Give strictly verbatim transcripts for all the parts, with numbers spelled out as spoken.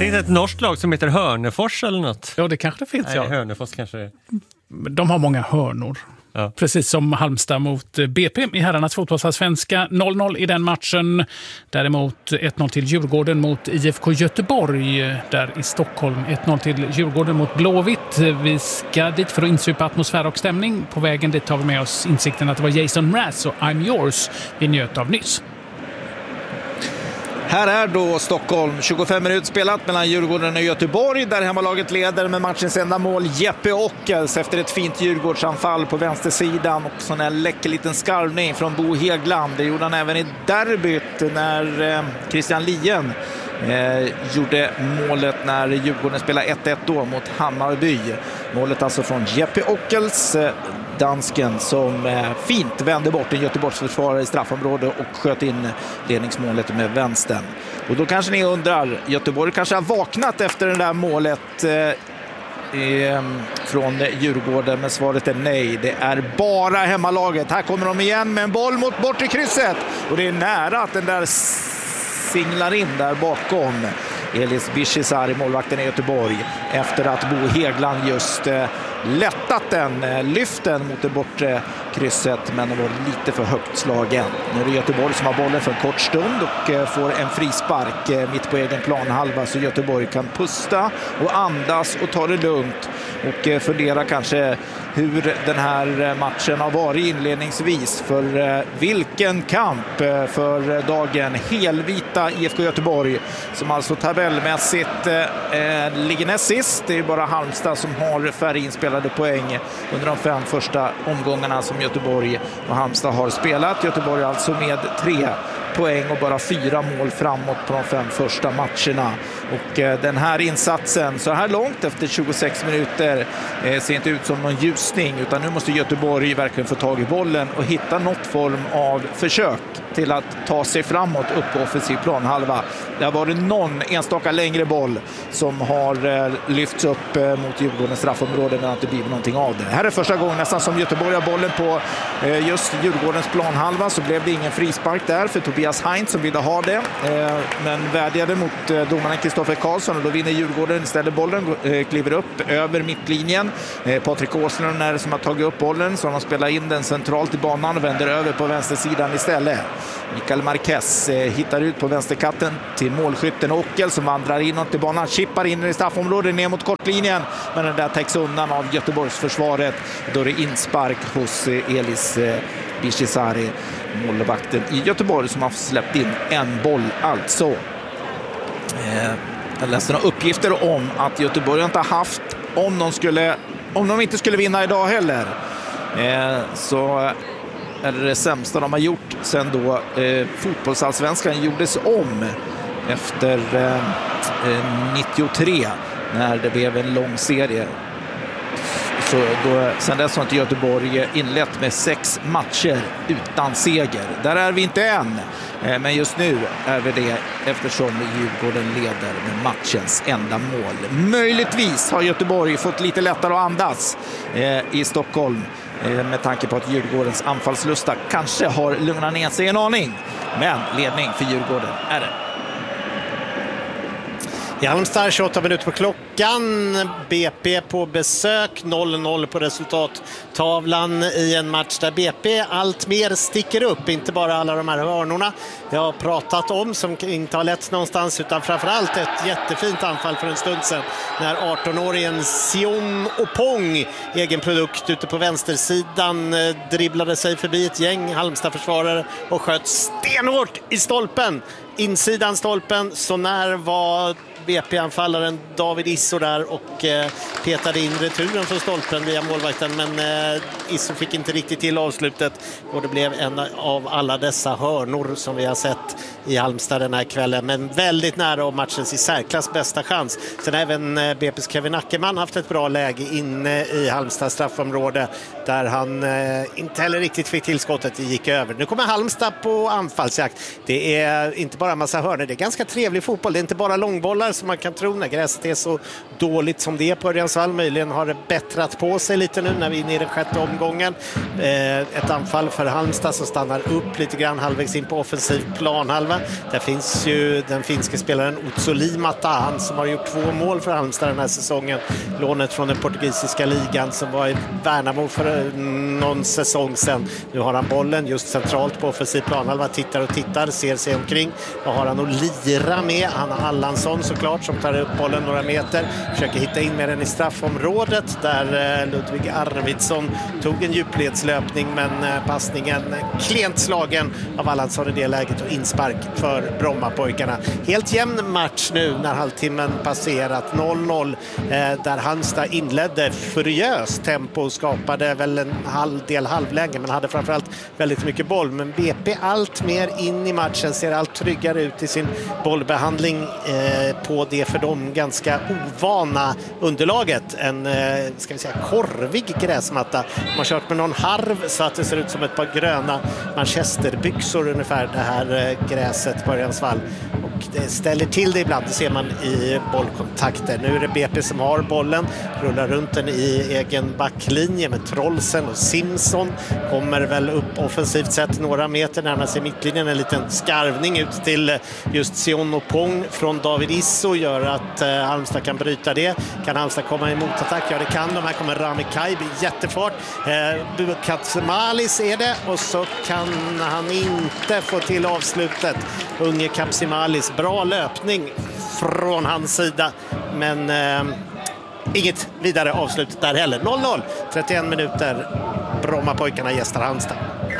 tänkte ett norskt lag som heter Hörnefors eller något. Ja, det kanske det finns, Nej, ja. Hörnefors kanske det är. De har många hörnor. Ja. Precis som Halmstad mot B P i herrarnas fotbollsallsvenska. noll noll i den matchen. Däremot ett noll till Djurgården mot I F K Göteborg där i Stockholm. ett noll till Djurgården mot Blåvitt. Vi ska dit för att insupa atmosfär och stämning. På vägen dit tar vi med oss insikten att det var Jason Mraz och I'm Yours vi njöt av nyss. Här är då Stockholm, tjugofem minuter spelat mellan Djurgården och Göteborg där hemmalaget leder med matchens enda mål Jeppe Ockels efter ett fint Djurgårdsanfall på vänstersidan och sån här läcker liten skarvning från Bo Hegland. Det gjorde han även i derbyt när eh, Christian Lien eh, gjorde målet när Djurgården spelade ett ett då mot Hammarby. Målet alltså från Jeppe Ockels, eh, dansken som eh, fint vände bort en Göteborgsförsvarare i straffområdet och sköt in ledningsmålet med vänstern. Och då kanske ni undrar, Göteborg kanske har vaknat efter det där målet eh, eh, från Djurgården, men svaret är nej. Det är bara hemmalaget. Här kommer de igen med en boll mot bort i krysset och det är nära att den där singlar in där bakom Elis Bishisari, målvakten i Göteborg, efter att Bo Hegland just eh, lättat den, eh, lyften mot det bortre krysset, men det var lite för högt slagen. Nu är det Göteborg som har bollen för en kort stund och eh, får en frispark eh, mitt på egen planhalva, så Göteborg kan pusta och andas och ta det lugnt och eh, fundera kanske hur den här matchen har varit inledningsvis. För eh, vilken kamp eh, för dagen. Helvita I F K Göteborg som alltså tabellmässigt eh, ligger näst sist. Det är bara Halmstad som har färre inspelade poäng under de fem första omgångarna som Göteborg och Halmstad har spelat. Göteborg alltså med tre poäng och bara fyra mål framåt på de fem första matcherna. Och eh, den här insatsen så här långt efter tjugosex minuter eh, ser inte ut som någon ljusning, utan nu måste Göteborg verkligen få tag i bollen och hitta något form av försök till att ta sig framåt upp på offensiv planhalva. Det har varit någon enstaka längre boll som har eh, lyfts upp eh, mot Djurgårdens straffområde, men inte blivit någonting av det. Här är första gången nästan som Göteborg har bollen på eh, just Djurgårdens planhalva, så blev det ingen frispark där för Tobias Heinz som ville ha det, eh, men vädjade mot eh, domaren Kristoffer Karlsson, och då vinner Djurgården, ställer bollen, eh, kliver upp över mittlinjen. Eh, Patrik Åslund är det som har tagit upp bollen, så han spelar in den centralt i banan och vänder över på vänstersidan istället. Mikael Marquez eh, hittar ut på vänsterkatten till målskytten Ockel som vandrar inåt till banan, chippar in i straffområdet ner mot kortlinjen, men den där täcks undan av Göteborgs försvaret. Då är det inspark hos eh, Elis eh, Bishisari, målvakten i Göteborg, som har släppt in en boll alltså. Eh, jag läste några uppgifter om att Göteborg inte har haft, om de, skulle, om de inte skulle vinna idag heller, eh, så är det det sämsta de har gjort sen då eh, fotbollsallsvenskan gjordes om efter eh, nittiotre, när det blev en lång serie. Så då, sen dess har inte Göteborg inlett med sex matcher utan seger. Där är vi inte än, eh, men just nu är vi det, eftersom Djurgården leder med matchens enda mål. Möjligtvis har Göteborg fått lite lättare att andas eh, i Stockholm, med tanke på att Djurgårdens anfallslusta kanske har lugnat ner sig en aning. Men ledning för Djurgården är det. I Halmstad, tjugoåtta minuter på klockan. B P på besök, noll noll på resultattavlan i en match där B P allt mer sticker upp. Inte bara alla de här hörnorna jag har pratat om som inte har lett någonstans, utan framförallt ett jättefint anfall för en stund sedan när arton-åringen Sion Opong, egen produkt ute på vänstersidan, dribblade sig förbi ett gäng Halmstad-försvarare och sköt stenhårt i stolpen. Insidan stolpen, så när var B P-anfallaren David Isso där och eh, petade in returen från stolpen via målvakten, men eh, Isso fick inte riktigt till avslutet och det blev en av alla dessa hörnor som vi har sett i Halmstad den här kvällen, men väldigt nära om matchens i särklass bästa chans. Sen även eh, B P:s Kevin Ackerman haft ett bra läge inne i Halmstad straffområde där han eh, inte heller riktigt fick tillskottet, det gick över. Nu kommer Halmstad på anfallsjakt. Det är inte bara en massa hörnor, det är ganska trevlig fotboll, det är inte bara långbollar ungefär som man kan tro när gräset är så dåligt som det är på Örjansvall. Möjligen har det bättrat på sig lite nu när vi är inne i den sjätte omgången. Eh, ett anfall för Halmstad som stannar upp lite grann halvvägs in på offensiv planhalva. Där finns ju den finske spelaren Otso Limata, han som har gjort två mål för Halmstad den här säsongen. Lånet från den portugisiska ligan som var i Värnamo för någon säsong sedan. Nu har han bollen just centralt på offensiv planhalva, tittar och tittar, ser sig omkring. Vad har han att lira med? Han har Allansson såklart som tar upp bollen några meter, försöker hitta in med den i straffområdet där Ludvig Arvidsson tog en djupledslöpning, men passningen klent slagen av Allansson i det läget och inspark för Brommapojkarna. Helt jämn match nu när halvtimmen passerat, noll noll, där Halmstad inledde furiöst tempo och skapade väl en halv del halvläge, men hade framförallt väldigt mycket boll. Men B P allt mer in i matchen, ser allt tryggare ut i sin bollbehandling eh, på det för dem ganska ovana underlaget. En eh, ska vi säga korvig gräsmatta. Man har kört med någon harv så att det ser ut som ett par gröna manchesterbyxor ungefär, det här eh, gräset på Örjansvall. Och det ställer till det ibland, det ser man i bollkontakter. Nu är det B P som har bollen, rullar runt den i egen backlinje med Trollsen och Simson. Kommer väl upp offensivt sett några meter, närmar sig mittlinjen. En liten skarvning ut till just Sion och Pong från David Isso gör att eh, Halmstad kan bryta det. Kan Halmstad komma i motattack? Ja, det kan de. Här kommer Rami Kaibi, jättefart. Eh, Katsemalis är det, och så kan han inte få till avslutet. Unge Kapsimalis, bra löpning från hans sida, men eh, inget vidare avslut där heller. noll noll, trettioen minuter. Brommapojkarna gästar Halmstad.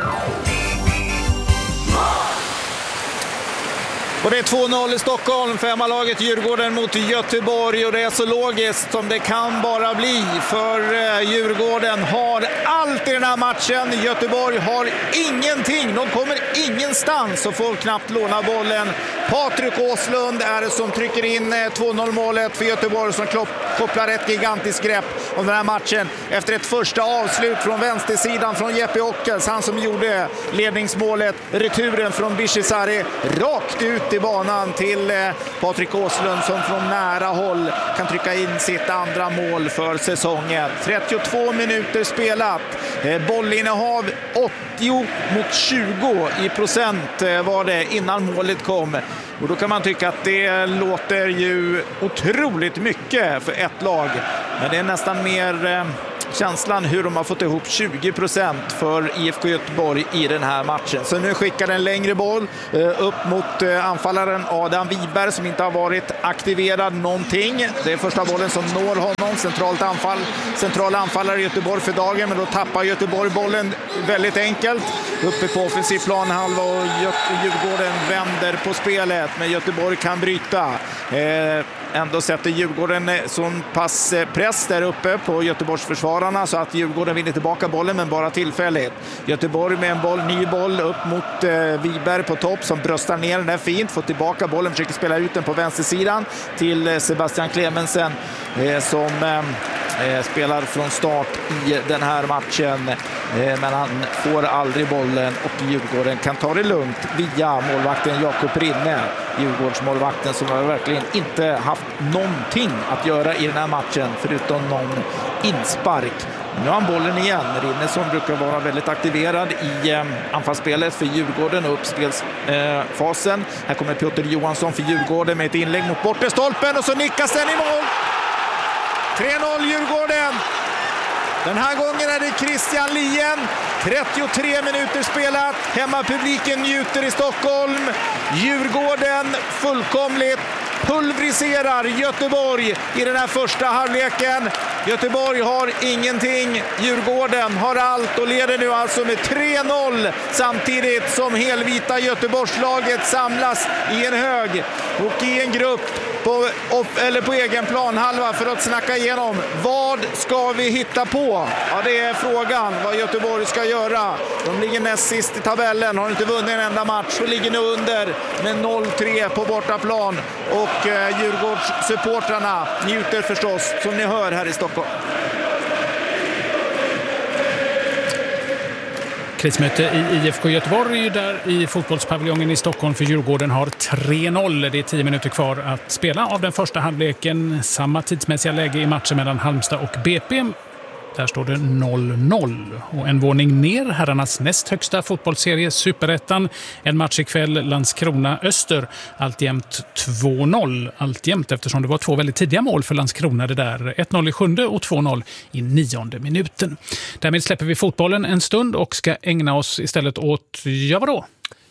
Och det är två noll i Stockholm för hemmalaget Djurgården mot Göteborg, och det är så logiskt som det kan bara bli, för Djurgården har allt i den här matchen. Göteborg har ingenting, de kommer ingenstans och får knappt låna bollen. Patrik Åslund är det som trycker in två noll målet för Göteborg, som kopplar ett gigantiskt grepp om den här matchen efter ett första avslut från vänstersidan från Jeppe Ockels, han som gjorde ledningsmålet, returen från Bishisari rakt ut i banan till eh, Patrik Åslund, som från nära håll kan trycka in sitt andra mål för säsongen. trettiotvå minuter spelat, eh, bollinnehav åttio mot tjugo i procent eh, var det innan målet kom. Och då kan man tycka att det låter ju otroligt mycket för ett lag, men det är nästan mer eh, känslan hur de har fått ihop tjugo procent för I F K Göteborg i den här matchen. Så nu skickar en längre boll eh, upp mot eh, anfallaren Adam Wiberg, som inte har varit aktiverad någonting. Det är första bollen som når honom. Centralt anfall, central anfallare i Göteborg för dagen, men då tappar Göteborg bollen väldigt enkelt uppe på offensiv planhalva, och Djurgården vänder på spelet, men Göteborg kan bryta. Eh, Ändå sätter Djurgården sån pass press där uppe på Göteborgs försvararna så att Djurgården vinner tillbaka bollen, men bara tillfälligt. Göteborg med en boll, ny boll upp mot eh, Wiberg på topp, som bröstar ner den där fint, får tillbaka bollen, försöker spela ut den på vänstersidan till eh, Sebastian Clemensen eh, som eh, spelar från start i den här matchen, eh, men han får aldrig bollen, och Djurgården kan ta det lugnt via målvakten Jakob Rinne. Djurgårdsmålvakten som har verkligen inte haft någonting att göra i den här matchen förutom någon inspark. Nu har han bollen igen. Rinne som brukar vara väldigt aktiverad i eh, anfallsspelet för Djurgården och uppspelsfasen. Eh, här kommer Piotr Johansson för Djurgården med ett inlägg mot bortre stolpen, och så nickas den i mål. tre noll Djurgården. Den här gången är det Christian Lien. trettiotre minuter spelat. Hemmapubliken njuter i Stockholm. Djurgården fullkomligt pulveriserar Göteborg i den här första halvleken. Göteborg har ingenting. Djurgården har allt och leder nu alltså med tre noll, samtidigt som helvita Göteborgslaget samlas i en hög och i en grupp på, eller på egen planhalva för att snacka igenom vad ska vi hitta på. Ja, det är frågan vad Göteborg ska göra. De ligger näst sist i tabellen, har inte vunnit en enda match och ligger nu under med noll tre på bortaplan, och eh, Djurgårdssupportrarna njuter förstås, som ni hör här i Stockholm. Krismöte i I F K Göteborg där i fotbollspaviljongen i Stockholm för Djurgården har tre noll. Det är tio minuter kvar att spela av den första halvleken. Samma tidsmässiga läge i matchen mellan Halmstad och B P. Där står det noll noll. Och en våning ner, herrarnas näst högsta fotbollsserie Superettan. En match ikväll, Landskrona-Öster. Alltjämt två noll. Alltjämt eftersom det var två väldigt tidiga mål för Landskrona. Det där ett noll i sjunde och två noll i nionde minuten. Därmed släpper vi fotbollen en stund och ska ägna oss istället åt, ja vadå?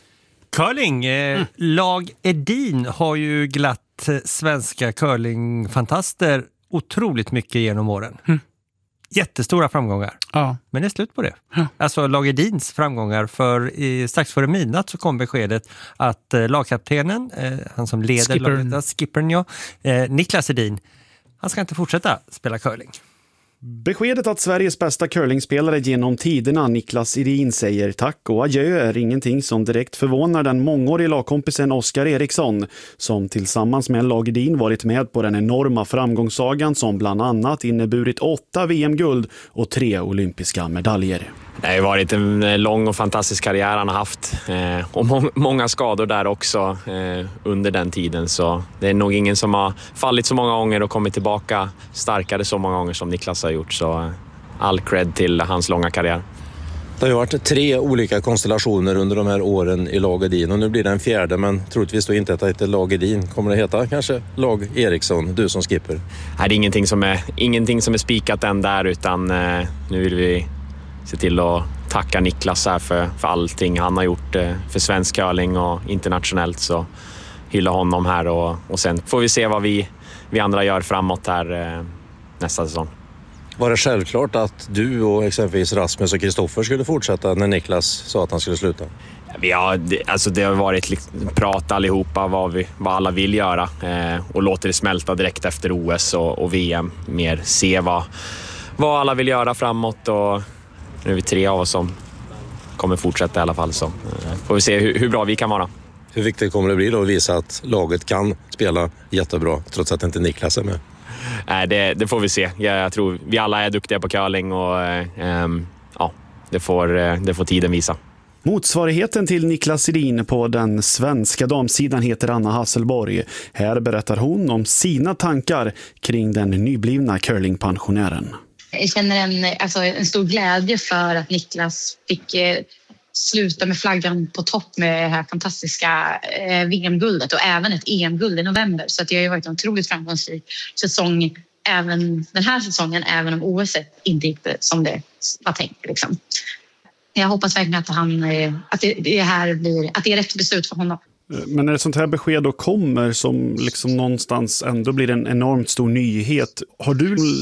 Curling. Eh, mm. Lag Edin har ju glatt svenska curlingfantaster otroligt mycket genom åren. Mm. Jättestora framgångar. Ja. Men det är slut på det. Ja. Alltså Lag Edins framgångar. För i, strax före midnatt så kom beskedet att eh, lagkaptenen, eh, han som leder Skippern. laget, skippern ja, eh, Niklas Edin, han ska inte fortsätta spela curling. Beskedet att Sveriges bästa curlingspelare genom tiderna, Niklas Edin, säger tack och adjö är ingenting som direkt förvånar den mångåriga lagkompisen Oskar Eriksson, som tillsammans med Lag Edin varit med på den enorma framgångssagan som bland annat inneburit åtta V M-guld och tre olympiska medaljer. Det har varit en lång och fantastisk karriär han har haft eh, och må- många skador där också eh, under den tiden, så det är nog ingen som har fallit så många gånger och kommit tillbaka starkare så många gånger som Niklas har gjort, så eh, all cred till hans långa karriär. Det har ju varit tre olika konstellationer under de här åren i Lag Edin och nu blir det en fjärde, men troligtvis då inte att det heter Lag Edin. Kommer det heta kanske Lag Eriksson, du som skipper? Nej, det är ingenting som är, ingenting som är spikat än där, utan eh, nu vill vi se till att tacka Niklas här för, för allting han har gjort eh, för svensk curling och internationellt, så hylla honom här och, och sen får vi se vad vi, vi andra gör framåt här eh, nästa säsong. Var det självklart att du och exempelvis Rasmus och Kristoffer skulle fortsätta när Niklas sa att han skulle sluta? Vi har, det, alltså det har varit liksom, prat allihopa vad, vi, vad alla vill göra eh, och låter det smälta direkt efter O S och, och V M. Mer se vad, vad alla vill göra framåt, och nu är vi tre av oss som kommer fortsätta i alla fall, så eh, får vi se hur, hur bra vi kan vara. Hur viktigt kommer det bli då att visa att laget kan spela jättebra trots att inte Niklas är med? Nej, det, det får vi se. Jag, jag tror vi alla är duktiga på curling och eh, eh, ja, det får, eh, det får tiden visa. Motsvarigheten till Niklas Edin på den svenska damsidan heter Anna Hasselborg. Här berättar hon om sina tankar kring den nyblivna curlingpensionären. Jag känner en, alltså en stor glädje för att Niklas fick eh, sluta med flaggan på topp med det här fantastiska eh, V M-guldet och även ett E M-guld i november. Så att det har ju varit en otroligt framgångsrik säsong även den här säsongen, även om O S inte gick som det var tänkt. Liksom. Jag hoppas verkligen att, han, eh, att, det, det här blir, att det är rätt beslut för honom. Men när ett sånt här besked då kommer som liksom någonstans ändå blir en enormt stor nyhet, har du